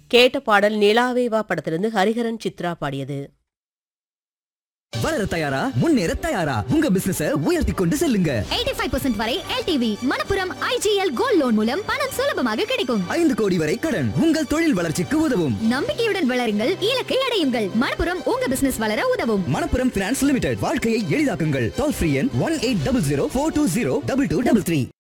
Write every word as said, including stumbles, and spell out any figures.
கேட்ட பாடல் நிலாவேவா படத்திலிருந்து ஹரிஹரன் சித்ரா பாடியது. வளர தயாரா முன்னேற தயாரா உங்க பிசினஸ உயர்த்தி கொண்டு செல்லுங்க. எண்பத்தி ஐந்து சதவீதம் வரை LTV Manappuram IGL gold loan மூலம் பணம் சுலபமாக கிடைக்கும். ஐந்து கோடி வரை கடன் உங்கள் தொழில் வளர்ச்சிக்கு உதவும். நம்பிக்கையுடன் வளருங்கள், இலக்கை அடையுங்கள். மணப்புரம் உங்க பிசினஸ் வளர உதவும். மணப்புரம் பினான்ஸ் லிமிடெட், வாழ்க்கையை எளிதாக்குங்கள். டோல் ஃப்ரீ எண் one eight double zero four two zero double two double three.